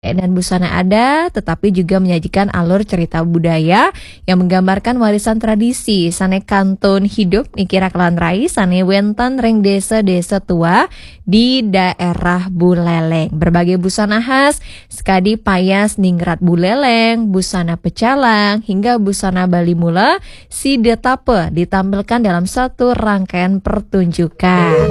dan busana ada, tetapi juga menyajikan alur cerita budaya yang menggambarkan warisan tradisi. Sane kantun hidup niki Raklan Rai, sane wentan reng desa-desa tua di daerah Buleleng. Berbagai busana khas, skadi payas ningrat Buleleng, busana pecalang, hingga busana Bali Mula, si detape ditampilkan dalam satu rangkaian pertunjukan.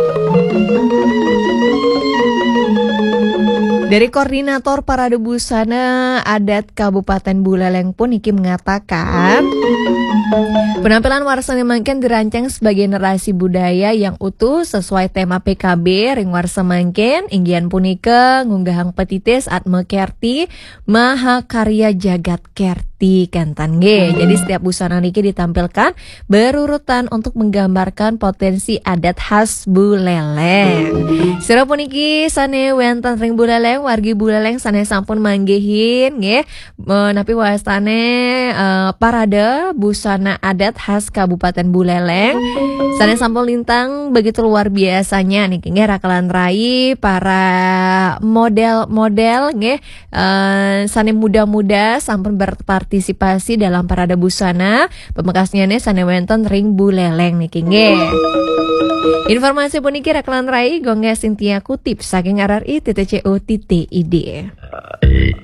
Dari Koordinator Parade Busana Adat Kabupaten Buleleng pun iki mengatakan penampilan Warsane Mangken dirancang sebagai narasi budaya yang utuh sesuai tema PKB ring Warsa Mangken inggian punika ngunggahang petitis Atme Kerti Mahakarya Jagat Kerti kantan ge. Jadi setiap busana niki ditampilkan berurutan untuk menggambarkan potensi adat khas Buleleng. Sira puniki sane wonten ring Buleleng, wargi Buleleng sane sampun manggihin nggih menapi wastane parade busana adat khas Kabupaten Buleleng. Sane sampun lintang begitu luar biasanya niki nggih Raklan Rai, para model-model nggih sane muda-muda sampun berpartisipasi dalam parade busana. Pemekasnya nih sane wonten ring Buleleng niki nggih. Informasi puniki Raklan Rai gongge Sintia kutip saking RRI.co.id.